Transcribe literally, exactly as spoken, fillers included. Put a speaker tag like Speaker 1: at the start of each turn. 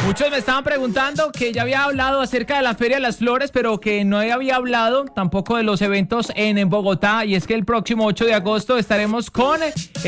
Speaker 1: Muchos me estaban preguntando que ya había hablado acerca de la Feria de las Flores, pero que no había hablado tampoco de los eventos en, en Bogotá. Y es que el próximo ocho de agosto estaremos con